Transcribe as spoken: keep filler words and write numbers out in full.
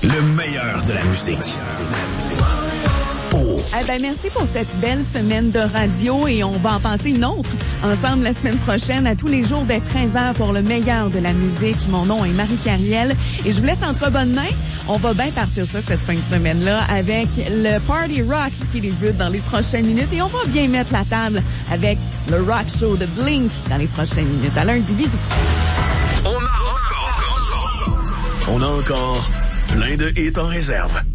Le meilleur de la musique. Oh. Eh ben, merci pour cette belle semaine de radio et on va en passer une autre ensemble la semaine prochaine à tous les jours dès treize heures pour le meilleur de la musique. Mon nom est Marie Cariel et je vous laisse entre bonnes mains. On va bien partir ça cette fin de semaine-là avec le Party Rock qui débute dans les prochaines minutes et on va bien mettre la table avec le Rock Show de Blink dans les prochaines minutes. À lundi, bisous. On a encore, on a encore plein de hits en réserve.